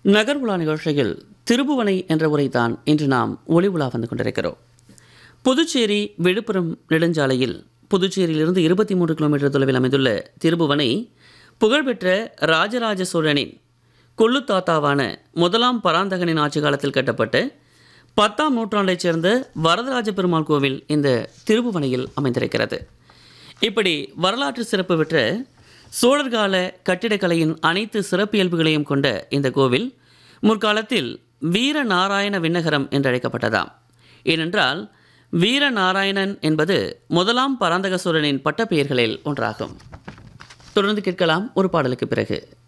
நகர் உலா நிகழ்ச்சியில் திருபுவனை என்ற உரைதான் இன்று நாம் ஒளி உலா வந்து கொண்டிருக்கிறோம். புதுச்சேரி விழுப்புரம் நெடுஞ்சாலையில் புதுச்சேரியிலிருந்து 23 கிலோமீட்டர் தொலைவில் அமைந்துள்ள திருபுவனை புகழ்பெற்ற ராஜராஜ சோழனின் கொள்ளு தாத்தாவான முதலாம் பராந்தகனின் ஆட்சி காலத்தில் கட்டப்பட்ட 10ஆம் நூற்றாண்டைச் சேர்ந்த வரதராஜ பெருமாள் கோவில் இந்த திருபுவனையில் அமைந்திருக்கிறது. இப்படி வரலாற்று சிறப்பு பெற்ற சோழர்கால கட்டிடக்கலையின் அனைத்து சிறப்பியல்புகளையும் கொண்ட இந்த கோவில் முற்காலத்தில் வீரநாராயண விண்ணகரம் என்று அழைக்கப்பட்டதாம். ஏனென்றால் வீரநாராயணன் என்பது முதலாம் பராந்தக சோழனின் பட்டப்பெயர்களில் ஒன்றாகும். தொடர்ந்து கேட்கலாம் ஒரு பாடலுக்கு பிறகு.